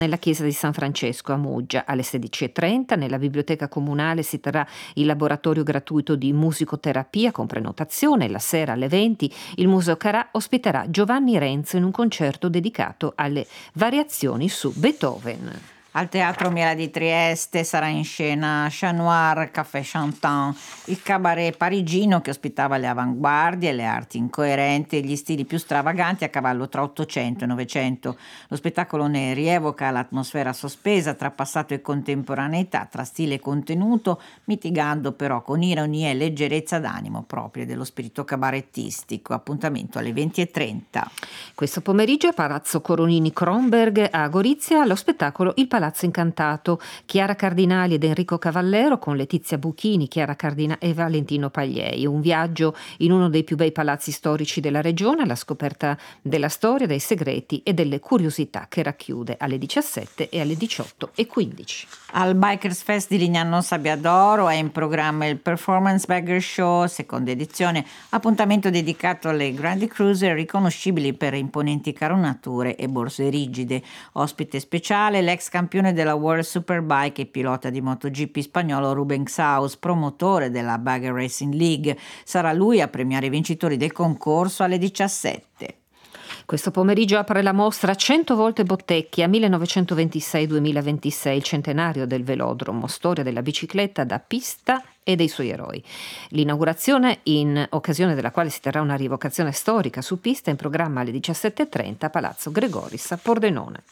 nella chiesa di San Francesco a Muggia. Alle 16:30 nella biblioteca comunale si terrà il laboratorio gratuito di musicoterapia con prenotazione. La sera alle 20 il Museo Carà ospiterà Giovanni Renzo in un concerto dedicato alle variazioni su Beethoven. Al Teatro Miela di Trieste sarà in scena Chat Noir Café Chantant, il cabaret parigino che ospitava le avanguardie, le arti incoerenti e gli stili più stravaganti a cavallo tra 800 e 900. Lo spettacolo ne rievoca l'atmosfera sospesa tra passato e contemporaneità, tra stile e contenuto, mitigando però con ironia e leggerezza d'animo proprie dello spirito cabarettistico. Appuntamento alle 20:30. Questo pomeriggio a Palazzo Coronini Kronberg a Gorizia lo spettacolo Il Palazzo Incantato. Chiara Cardinali ed Enrico Cavallero con Letizia Buchini, Chiara Cardinali e Valentino Pagliei. Un viaggio in uno dei più bei palazzi storici della regione alla scoperta della storia, dei segreti e delle curiosità, che racchiude alle 17 e alle 18:15. Al Bikers Fest di Lignano Sabbiadoro è in programma il Performance Bagger Show, seconda edizione, appuntamento dedicato alle grandi cruiser riconoscibili per imponenti caronature e borse rigide. Ospite speciale l'ex campione della World Superbike e pilota di MotoGP spagnolo Ruben Xaus, promotore della Bagger Racing League. Sarà lui a premiare i vincitori del concorso alle 17. Questo pomeriggio apre la mostra 100 volte Bottecchia 1926-2026, il centenario del velodromo, storia della bicicletta da pista e dei suoi eroi. L'inaugurazione, in occasione della quale si terrà una rievocazione storica su pista, in programma alle 17:30 a Palazzo Gregoris a Pordenone.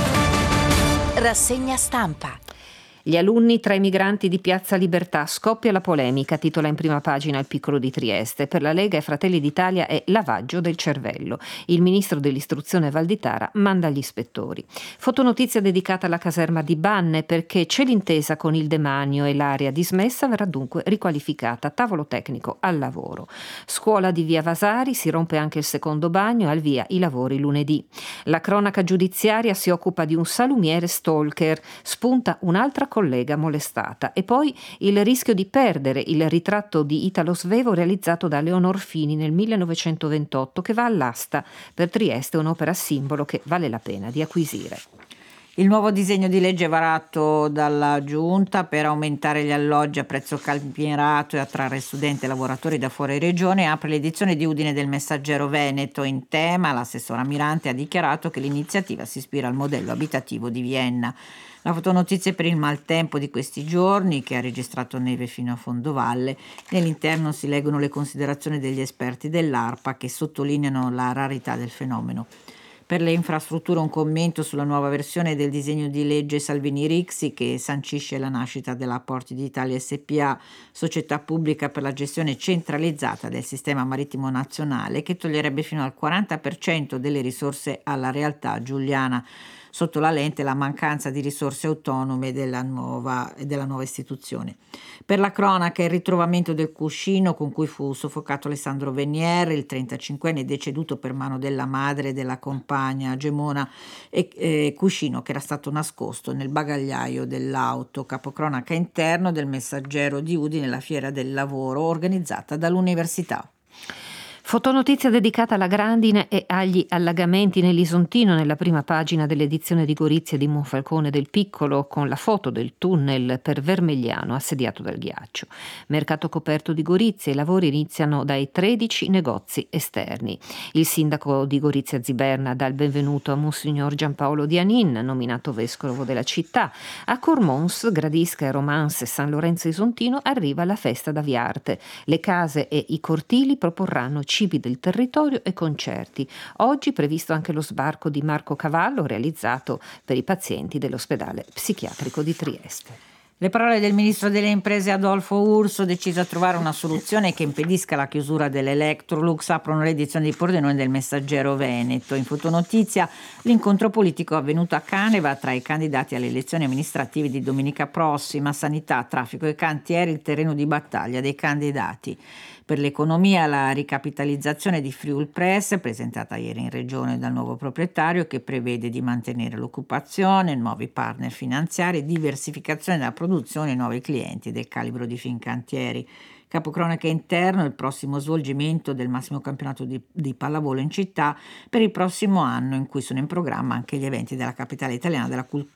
Rassegna stampa. Gli alunni tra i migranti di Piazza Libertà, scoppia la polemica, titola in prima pagina Il Piccolo di Trieste. Per la Lega e Fratelli d'Italia è lavaggio del cervello. Il ministro dell'istruzione Valditara manda gli ispettori. Fotonotizia dedicata alla caserma di Banne, perché c'è l'intesa con il demanio e l'area dismessa verrà dunque riqualificata. Tavolo tecnico al lavoro. Scuola di via Vasari, si rompe anche il secondo bagno, al via i lavori lunedì. La cronaca giudiziaria si occupa di un salumiere stalker, spunta un'altra collega molestata, e poi il rischio di perdere il ritratto di Italo Svevo realizzato da Leonor Fini nel 1928, che va all'asta. Per Trieste un'opera simbolo che vale la pena di acquisire. Il nuovo disegno di legge varato dalla Giunta per aumentare gli alloggi a prezzo calmierato e attrarre studenti e lavoratori da fuori regione apre l'edizione di Udine del Messaggero Veneto. In tema, l'assessora Mirante ha dichiarato che l'iniziativa si ispira al modello abitativo di Vienna. La fotonotizia per il maltempo di questi giorni, che ha registrato neve fino a fondovalle. Nell'interno si leggono le considerazioni degli esperti dell'ARPA che sottolineano la rarità del fenomeno. Per le infrastrutture un commento sulla nuova versione del disegno di legge Salvini-Rixi, che sancisce la nascita della Porti d'Italia SpA, società pubblica per la gestione centralizzata del sistema marittimo nazionale, che toglierebbe fino al 40% delle risorse alla realtà giuliana. Sotto la lente la mancanza di risorse autonome della nuova istituzione. Per la cronaca il ritrovamento del cuscino con cui fu soffocato Alessandro Venier, il 35enne deceduto per mano della madre e della compagna Gemona, e cuscino che era stato nascosto nel bagagliaio dell'auto. Capocronaca interno del Messaggero di Udine, la fiera del lavoro organizzata dall'università. Fotonotizia dedicata alla grandine e agli allagamenti nell'Isontino, nella prima pagina dell'edizione di Gorizia di Monfalcone del Piccolo, con la foto del tunnel per Vermigliano assediato dal ghiaccio. Mercato coperto di Gorizia, i lavori iniziano dai 13 negozi esterni. Il sindaco di Gorizia Ziberna dà il benvenuto a Monsignor Giampaolo Dianin, nominato vescovo della città. A Cormons, Gradisca e Romance San Lorenzo Isontino arriva la festa da Viarte. Le case e i cortili proporranno cibi del territorio e concerti. Oggi previsto anche lo sbarco di Marco Cavallo, realizzato per i pazienti dell'ospedale psichiatrico di Trieste. Le parole del ministro delle imprese Adolfo Urso, deciso a trovare una soluzione che impedisca la chiusura dell'Electrolux, aprono l'edizione di Pordenone del Messaggero Veneto. In fotonotizia l'incontro politico avvenuto a Caneva tra i candidati alle elezioni amministrative di domenica prossima. Sanità, traffico e cantieri, il terreno di battaglia dei candidati. Per l'economia la ricapitalizzazione di Friul Press, presentata ieri in regione dal nuovo proprietario, che prevede di mantenere l'occupazione, nuovi partner finanziari, diversificazione della produzione produzione e nuovi clienti del calibro di Fincantieri. Capocronaca interno: il prossimo svolgimento del massimo campionato di pallavolo in città per il prossimo anno, in cui sono in programma anche gli eventi della capitale italiana della